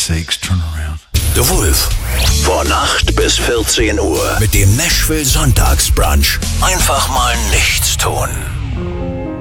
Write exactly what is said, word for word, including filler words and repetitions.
sakes, turn around. The Wolf. Von acht bis vierzehn Uhr mit dem Nashville Sonntagsbrunch. Einfach mal nichts tun.